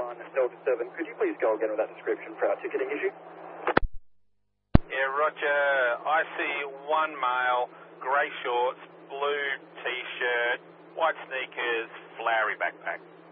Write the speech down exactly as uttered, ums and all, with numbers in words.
nine Delta seven. Could you please go again with that description for our ticketing issue? Yeah, Roger. I see one male, grey shorts, blue T-shirt, white sneakers, flowery backpack.